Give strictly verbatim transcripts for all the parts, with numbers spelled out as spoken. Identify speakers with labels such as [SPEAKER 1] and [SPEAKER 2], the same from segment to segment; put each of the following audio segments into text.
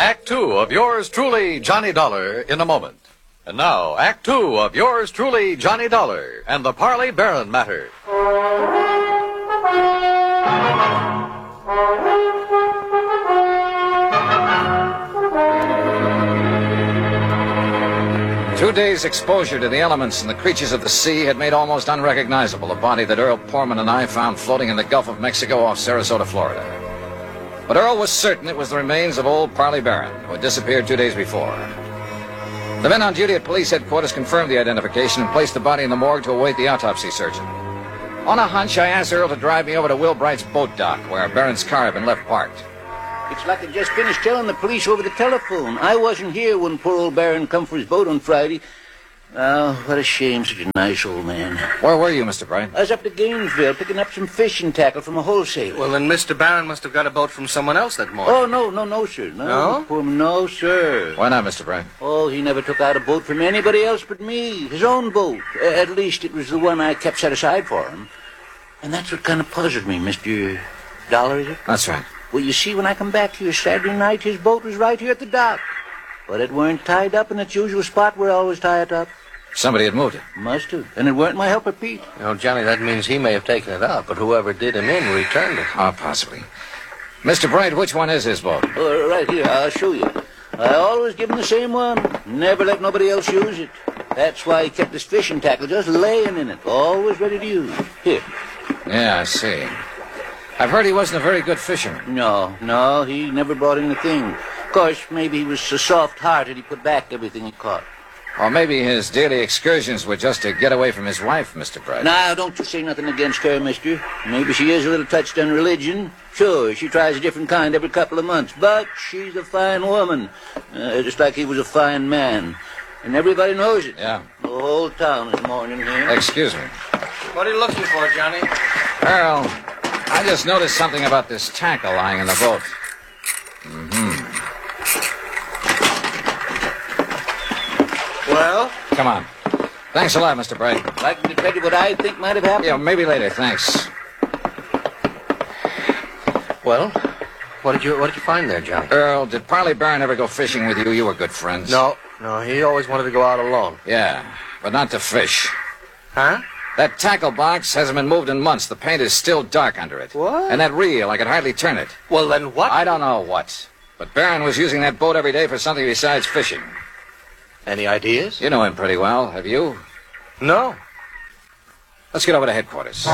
[SPEAKER 1] Act two of yours truly, Johnny Dollar, in a moment. And now, Act two of yours truly, Johnny Dollar, and the Parley Baron matter. Two days' exposure to the elements and the creatures of the sea had made almost unrecognizable the body that Earl Portman and I found floating in the Gulf of Mexico off Sarasota, Florida. But Earl was certain it was the remains of old Parley Baron, who had disappeared two days before. The men on duty at police headquarters confirmed the identification and placed the body in the morgue to await the autopsy surgeon. On a hunch, I asked Earl to drive me over to Will Bright's boat dock, where Baron's car had been left parked.
[SPEAKER 2] It's like I just finished telling the police over the telephone. I wasn't here when poor old Baron come for his boat on Friday. Oh, what a shame, such a nice old man.
[SPEAKER 1] Where were you, Mister Bright?
[SPEAKER 2] I was up to Gainesville picking up some fishing tackle from a wholesaler.
[SPEAKER 3] Well, then Mister Baron must have got a boat from someone else that morning.
[SPEAKER 2] Oh, no, no, no, sir. No?
[SPEAKER 3] No?
[SPEAKER 2] Poor, no, sir.
[SPEAKER 1] Why not, Mister Bright?
[SPEAKER 2] Oh, he never took out a boat from anybody else but me. His own boat. Uh, at least it was the one I kept set aside for him. And that's what kind of puzzled me, Mister Dollar, is it?
[SPEAKER 1] That's right.
[SPEAKER 2] Well, you see, when I come back here Saturday night, his boat was right here at the dock. But it weren't tied up in its usual spot where I always tie it up.
[SPEAKER 1] Somebody had moved it.
[SPEAKER 2] Must have. And it weren't my helper, Pete.
[SPEAKER 3] You know, Johnny, that means he may have taken it out, but whoever did him in returned it.
[SPEAKER 1] Oh, possibly. Mister Bright, which one is his boat?
[SPEAKER 2] Oh, right here, I'll show you. I always give him the same one. Never let nobody else use it. That's why he kept his fishing tackle just laying in it, always ready to use. Here.
[SPEAKER 1] Yeah, I see. I've heard he wasn't a very good fisherman.
[SPEAKER 2] No, no, he never brought in a thing. Of course, maybe he was so soft-hearted he put back everything he caught.
[SPEAKER 1] Or maybe his daily excursions were just to get away from his wife, Mister Bright.
[SPEAKER 2] Now, don't you say nothing against her, mister. Maybe she is a little touched on religion. Sure, she tries a different kind every couple of months. But she's a fine woman. Uh, just like he was a fine man. And everybody knows it.
[SPEAKER 1] Yeah.
[SPEAKER 2] The whole town is mourning him.
[SPEAKER 1] Excuse me.
[SPEAKER 3] What are you looking for, Johnny?
[SPEAKER 1] Earl, I just noticed something about this tackle lying in the boat. Mm-hmm.
[SPEAKER 3] Well?
[SPEAKER 1] Come on. Thanks a lot, Mister Bright.
[SPEAKER 2] Like me to tell you what I think might have happened?
[SPEAKER 1] Yeah, maybe later, thanks.
[SPEAKER 3] Well, what did you what did you find there, Johnny?
[SPEAKER 1] Earl, did Parley Baron ever go fishing with you? You were good friends.
[SPEAKER 3] No, no, he always wanted to go out alone.
[SPEAKER 1] Yeah, but not to fish.
[SPEAKER 3] Huh?
[SPEAKER 1] That tackle box hasn't been moved in months. The paint is still dark under it.
[SPEAKER 3] What?
[SPEAKER 1] And that reel, I could hardly turn it.
[SPEAKER 3] Well, then what?
[SPEAKER 1] I don't know what. But Baron was using that boat every day for something besides fishing.
[SPEAKER 3] Any ideas?
[SPEAKER 1] You know him pretty well, have you?
[SPEAKER 3] No.
[SPEAKER 1] Let's get over to headquarters.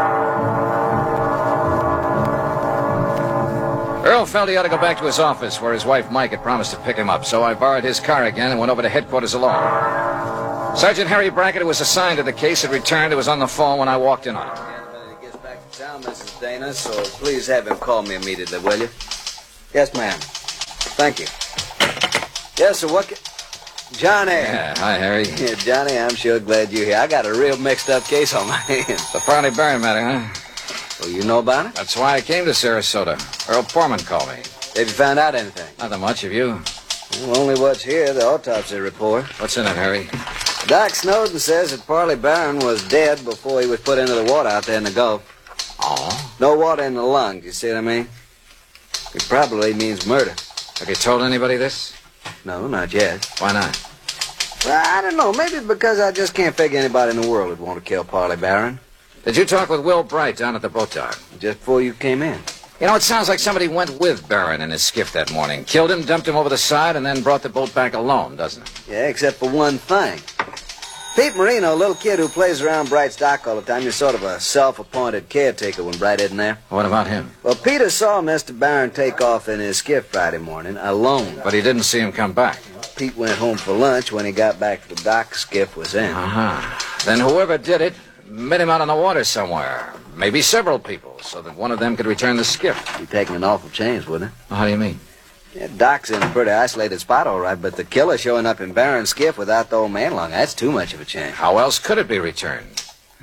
[SPEAKER 1] Earl felt he ought to go back to his office where his wife Mike had promised to pick him up, so I borrowed his car again and went over to headquarters alone. Sergeant Harry Brackett, who was assigned to the case, had returned. He was on the phone when I walked in on him.
[SPEAKER 4] He gets back to town, Missus Dana, so please have him call me immediately, will you? Yes, ma'am. Thank you. Yes, sir, what ca- Johnny.
[SPEAKER 1] Yeah, hi, Harry.
[SPEAKER 4] Yeah, Johnny, I'm sure glad you're here. I got a real mixed-up case on my hands.
[SPEAKER 1] The Parley Baron matter, huh?
[SPEAKER 4] Well, you know about it?
[SPEAKER 1] That's why I came to Sarasota. Earl Portman called me.
[SPEAKER 4] Have you found out anything?
[SPEAKER 1] Nothing much, have you?
[SPEAKER 4] Well, only what's here, the autopsy report.
[SPEAKER 1] What's in it, Harry?
[SPEAKER 4] Doc Snowden says that Parley Baron was dead before he was put into the water out there in the Gulf.
[SPEAKER 1] Oh?
[SPEAKER 4] No water in the lungs, you see what I mean? It probably means murder.
[SPEAKER 1] Have you told anybody this?
[SPEAKER 4] No, not yet.
[SPEAKER 1] Why not?
[SPEAKER 4] Well, I don't know. Maybe it's because I just can't figure anybody in the world would want to kill Parley Baron.
[SPEAKER 1] Did you talk with Will Bright down at the boat dock?
[SPEAKER 4] Just before you came in.
[SPEAKER 1] You know, it sounds like somebody went with Baron in his skiff that morning, killed him, dumped him over the side, and then brought the boat back alone, doesn't it?
[SPEAKER 4] Yeah, except for one thing. Pete Marino, a little kid who plays around Bright's dock all the time, he's sort of a self-appointed caretaker when Bright isn't there.
[SPEAKER 1] What about him?
[SPEAKER 4] Well, Peter saw Mister Baron take off in his skiff Friday morning, alone.
[SPEAKER 1] But he didn't see him come back.
[SPEAKER 4] Pete went home for lunch. When he got back to the dock, the skiff was in.
[SPEAKER 1] Uh-huh. Then whoever did it met him out on the water somewhere. Maybe several people, so that one of them could return the skiff.
[SPEAKER 4] He'd taken an awful chance, wouldn't it?
[SPEAKER 1] How do you mean?
[SPEAKER 4] Yeah, Doc's in a pretty isolated spot, all right, but the killer showing up in Baron's skiff without the old man along, that's too much of a chance.
[SPEAKER 1] How else could it be returned?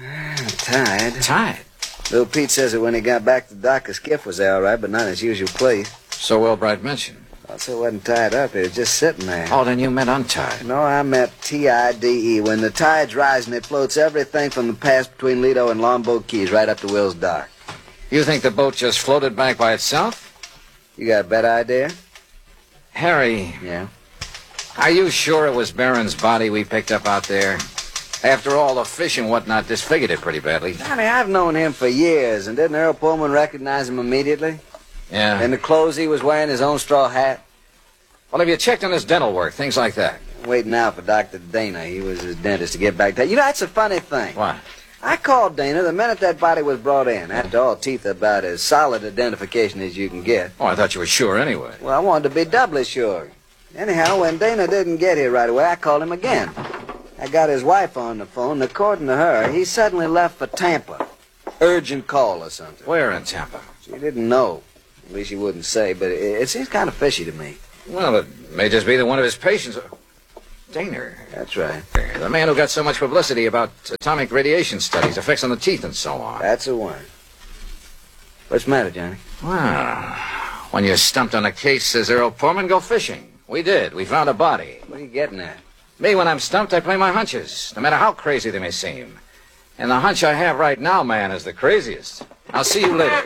[SPEAKER 4] Tied.
[SPEAKER 1] Tied?
[SPEAKER 4] Little Pete says that when he got back to the dock, the skiff was there, all right, but not in its usual place.
[SPEAKER 1] So Will Bright mentioned.
[SPEAKER 4] Also, it wasn't tied up. It was just sitting there.
[SPEAKER 1] Oh, then you meant untied.
[SPEAKER 4] No, I meant T I D E. When the tide's rising, it floats everything from the pass between Lido and Longboat Keys right up to Will's dock.
[SPEAKER 1] You think the boat just floated back by itself?
[SPEAKER 4] You got a better idea?
[SPEAKER 1] Harry,
[SPEAKER 4] Yeah?
[SPEAKER 1] are you sure it was Barron's body we picked up out there? After all, the fish and whatnot disfigured it pretty badly.
[SPEAKER 4] Johnny, I've known him for years, and didn't Earl Pullman recognize him immediately?
[SPEAKER 1] Yeah.
[SPEAKER 4] And the clothes he was wearing, his own straw hat?
[SPEAKER 1] Well, have you checked on his dental work, things like that?
[SPEAKER 4] Waiting out for Doctor Dana. He was his dentist to get back to... You know, that's a funny thing.
[SPEAKER 1] What?
[SPEAKER 4] I called Dana the minute that body was brought in. After all, teeth are about as solid identification as you can get.
[SPEAKER 1] Oh, I thought you were sure anyway.
[SPEAKER 4] Well, I wanted to be doubly sure. Anyhow, when Dana didn't get here right away, I called him again. I got his wife on the phone, and according to her, he suddenly left for Tampa. Urgent call or something.
[SPEAKER 1] Where in Tampa?
[SPEAKER 4] She didn't know. At least she wouldn't say, but it, it seems kind of fishy to me.
[SPEAKER 1] Well, it may just be that one of his patients... Dana.
[SPEAKER 4] That's right.
[SPEAKER 1] The man who got so much publicity about atomic radiation studies, effects on the teeth and so on.
[SPEAKER 4] That's the one. What's the matter, Johnny?
[SPEAKER 1] Well, when you're stumped on a case, says Earl Pullman, go fishing. We did. We found a body.
[SPEAKER 4] What are you getting at?
[SPEAKER 1] Me, when I'm stumped, I play my hunches, no matter how crazy they may seem. And the hunch I have right now, man, is the craziest. I'll see you later.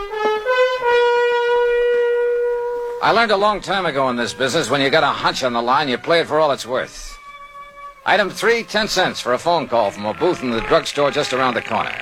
[SPEAKER 1] I learned a long time ago in this business, when you got a hunch on the line, you play it for all it's worth. Item three, ten cents for a phone call from a booth in the drugstore just around the corner.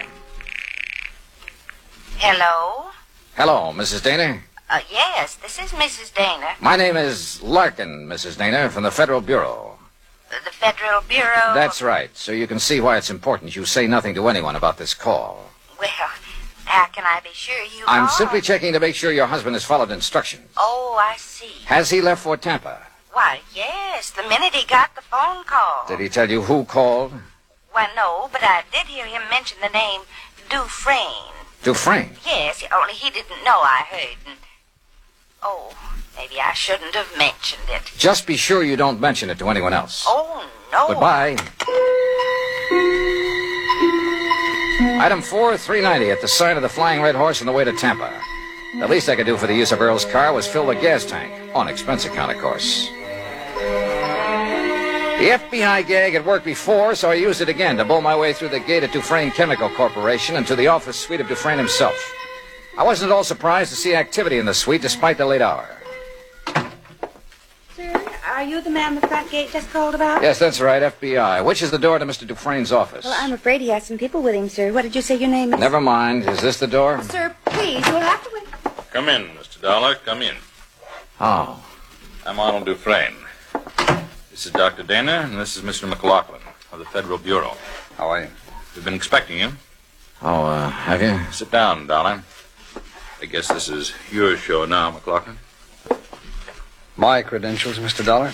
[SPEAKER 5] Hello?
[SPEAKER 1] Hello, Missus Dana.
[SPEAKER 5] Uh, yes, this is Missus Dana.
[SPEAKER 1] My name is Larkin, Missus Dana, from the Federal Bureau.
[SPEAKER 5] Uh, the Federal Bureau...
[SPEAKER 1] That's right, so you can see why it's important you say nothing to anyone about this call.
[SPEAKER 5] Well, how can I be sure you
[SPEAKER 1] I'm
[SPEAKER 5] are?
[SPEAKER 1] simply checking to make sure your husband has followed instructions.
[SPEAKER 5] Oh, I see.
[SPEAKER 1] Has he left for Tampa?
[SPEAKER 5] Why, yes, the minute he got the phone call.
[SPEAKER 1] Did he tell you who called?
[SPEAKER 5] Why, no, but I did hear him mention the name Dufresne.
[SPEAKER 1] Dufresne?
[SPEAKER 5] Yes, only he didn't know I heard. And... Oh, maybe I shouldn't have mentioned it.
[SPEAKER 1] Just be sure you don't mention it to anyone else.
[SPEAKER 5] Oh, no.
[SPEAKER 1] Goodbye. Item four, three ninety at the sign of the Flying Red Horse on the way to Tampa. The least I could do for the use of Earl's car was fill the gas tank. On expense account, of course. The F B I gag had worked before, so I used it again to bull my way through the gate at Dufresne Chemical Corporation and to the office suite of Dufresne himself. I wasn't at all surprised to see activity in the suite despite the late hour.
[SPEAKER 6] Sir, are you the man the front gate just called about?
[SPEAKER 1] Yes, that's right, F B I. Which is the door to Mister Dufresne's office?
[SPEAKER 6] Well, I'm afraid he has some people with him, sir. What did you say your name is?
[SPEAKER 1] Never mind. Is this the door?
[SPEAKER 6] Sir, please, you'll have to wait.
[SPEAKER 7] Come in, Mister Dollar. Come in.
[SPEAKER 1] Oh.
[SPEAKER 7] I'm Arnold Dufresne. This is Doctor Dana, and this is Mister McLaughlin of the Federal Bureau.
[SPEAKER 3] How are you?
[SPEAKER 7] We've been expecting you.
[SPEAKER 1] Oh, uh, have you?
[SPEAKER 7] Sit down, Dollar. I guess this is your show now, McLaughlin.
[SPEAKER 8] My credentials, Mister Dollar.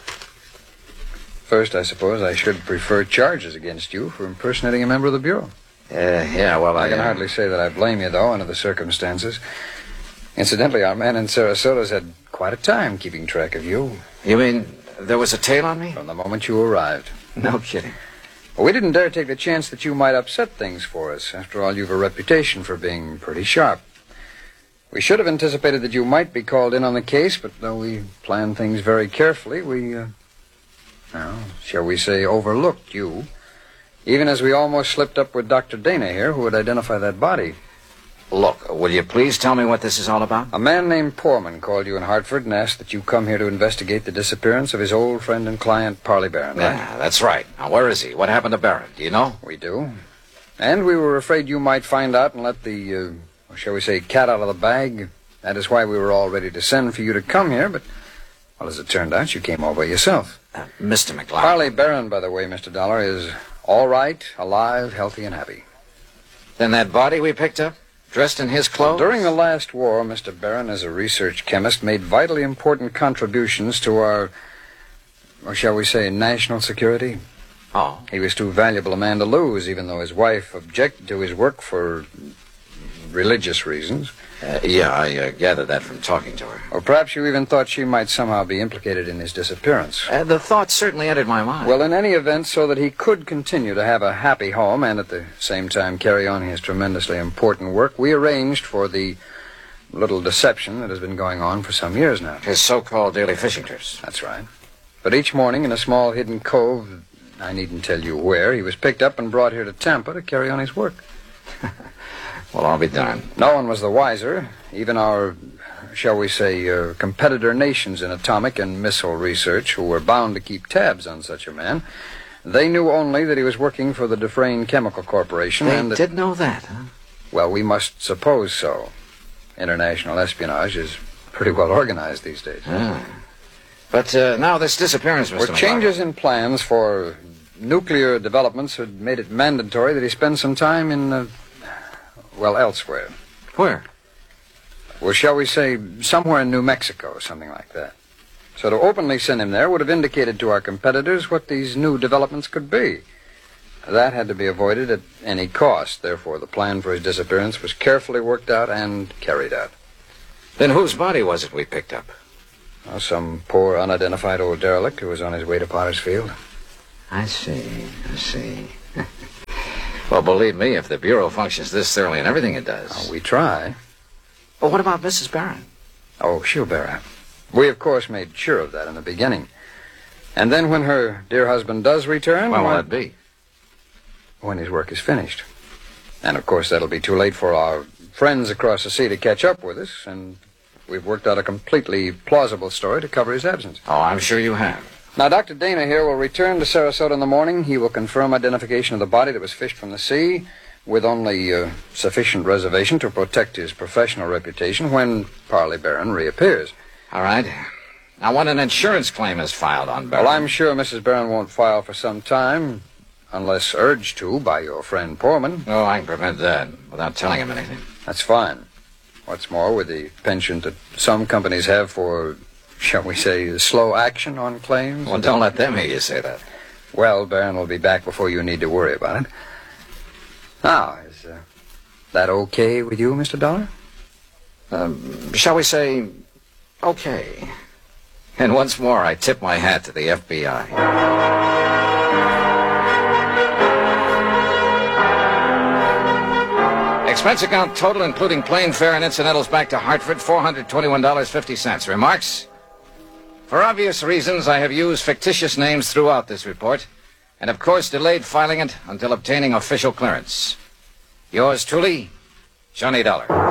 [SPEAKER 8] First, I suppose I should prefer charges against you for impersonating a member of the Bureau.
[SPEAKER 1] Uh, yeah, well, I...
[SPEAKER 8] I can
[SPEAKER 1] uh,
[SPEAKER 8] hardly say that I blame you, though, under the circumstances. Incidentally, our man in Sarasota's had quite a time keeping track of you
[SPEAKER 1] You mean there was a tail on me?
[SPEAKER 8] from the moment you arrived.
[SPEAKER 1] No kidding.
[SPEAKER 8] But we didn't dare take the chance that you might upset things for us. After all, you've a reputation for being pretty sharp. We should have anticipated that you might be called in on the case, but though we planned things very carefully, we, uh, well, shall we say, overlooked you. Even as we almost slipped up with Doctor Dana here, who would identify that body.
[SPEAKER 1] Look, will you please tell me what this is all about?
[SPEAKER 8] A man named Poorman called you in Hartford and asked that you come here to investigate the disappearance of his old friend and client, Parley Barron, right?
[SPEAKER 1] Yeah, that's right. Now, where is he? What happened to Barron? Do you know?
[SPEAKER 8] We do. And we were afraid you might find out and let the, uh, shall we say, cat out of the bag. That is why we were all ready to send for you to come here, but, well, as it turned out, you came all by yourself.
[SPEAKER 1] Uh, Mister McLaughlin.
[SPEAKER 8] Parley Barron, by the way, Mister Dollar, is all right, alive, healthy, and happy.
[SPEAKER 1] Then that body we picked up? Dressed in his clothes?
[SPEAKER 8] During the last war, Mister Barron, as a research chemist, made vitally important contributions to our, or shall we say, national security.
[SPEAKER 1] Oh.
[SPEAKER 8] He was too valuable a man to lose, even though his wife objected to his work for religious reasons.
[SPEAKER 1] Uh, yeah, I uh, gathered that from talking to her.
[SPEAKER 8] Or perhaps you even thought she might somehow be implicated in his disappearance.
[SPEAKER 1] Uh, the thought certainly entered my mind.
[SPEAKER 8] Well, in any event, so that he could continue to have a happy home and at the same time carry on his tremendously important work, we arranged for the little deception that has been going on for some years now.
[SPEAKER 1] His so-called daily fishing trips.
[SPEAKER 8] That's right. But each morning in a small hidden cove, I needn't tell you where, he was picked up and brought here to Tampa to carry on his work.
[SPEAKER 1] Well, I'll be darned.
[SPEAKER 8] No one was the wiser. Even our shall we say, uh, competitor nations in atomic and missile research who were bound to keep tabs on such a man. They knew only that he was working for the Dufresne Chemical Corporation.
[SPEAKER 1] They
[SPEAKER 8] and that,
[SPEAKER 1] did know that, huh?
[SPEAKER 8] Well, we must suppose so. International espionage is pretty well organized these days.
[SPEAKER 1] Ah. But uh, now this disappearance, Mister
[SPEAKER 8] Were changes in plans for nuclear developments had made it mandatory that he spend some time in, uh, well, elsewhere.
[SPEAKER 1] Where?
[SPEAKER 8] Well, shall we say, somewhere in New Mexico, or something like that. So to openly send him there would have indicated to our competitors what these new developments could be. That had to be avoided at any cost. Therefore, the plan for his disappearance was carefully worked out and carried out.
[SPEAKER 1] Then whose body was it we picked up?
[SPEAKER 8] Well, some poor, unidentified old derelict who was on his way to Potter's Field.
[SPEAKER 1] I see, I see. Well, believe me, if the Bureau functions this thoroughly in everything it does...
[SPEAKER 8] Oh, we try.
[SPEAKER 1] Well, what about Missus Barron?
[SPEAKER 8] Oh, she'll bear out. We, of course, made sure of that in the beginning. And then when her dear husband does return...
[SPEAKER 1] When will
[SPEAKER 8] well,
[SPEAKER 1] that be?
[SPEAKER 8] When his work is finished. And, of course, that'll be too late for our friends across the sea to catch up with us, and we've worked out a completely plausible story to cover his absence.
[SPEAKER 1] Oh, I'm sure you have.
[SPEAKER 8] Now, Doctor Dana here will return to Sarasota in the morning. He will confirm identification of the body that was fished from the sea with only uh, sufficient reservation to protect his professional reputation when Parley Barron reappears.
[SPEAKER 1] All right. Now, when an insurance claim is filed on Barron...
[SPEAKER 8] Well, I'm sure Missus Barron won't file for some time, unless urged to by your friend Poorman.
[SPEAKER 1] Oh, I can prevent that without telling him anything.
[SPEAKER 8] That's fine. What's more, with the penchant that some companies have for, shall we say, slow action on claims...
[SPEAKER 1] Well, don't let them hear you say that.
[SPEAKER 8] Well, Barron will be back before you need to worry about it. Now, is uh, that okay with you, Mister Dollar?
[SPEAKER 1] Um, shall we say, okay. And once more, I tip my hat to the F B I. Expense account total, including plane fare and incidentals back to Hartford, four hundred twenty-one dollars and fifty cents. Remarks? For obvious reasons, I have used fictitious names throughout this report, and of course delayed filing it until obtaining official clearance. Yours truly, Johnny Dollar.